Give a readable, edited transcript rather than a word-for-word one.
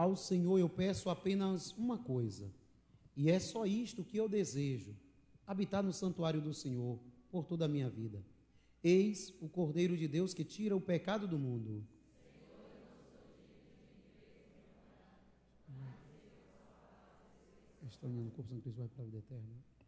ao Senhor eu peço apenas uma coisa, e é só isto que eu desejo: habitar no santuário do Senhor por toda a minha vida. Eis o Cordeiro de Deus que tira o pecado do mundo. Estou unindo o corpo de Cristo vai para a vida eterna.